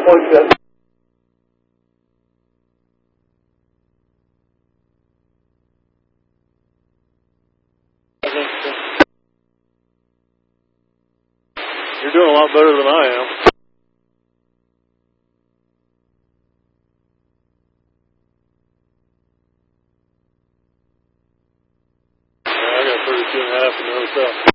You're doing a lot better than I am. Yeah, I got 32 and a half in the hotel.